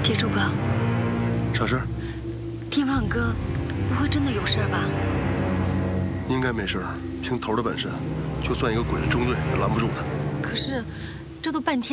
铁柱哥， 啥事儿？ 天放哥不会真的有事儿吧？ 应该没事儿。凭头的本事，就算一个鬼子中队也拦不住他。 可是，这都半天。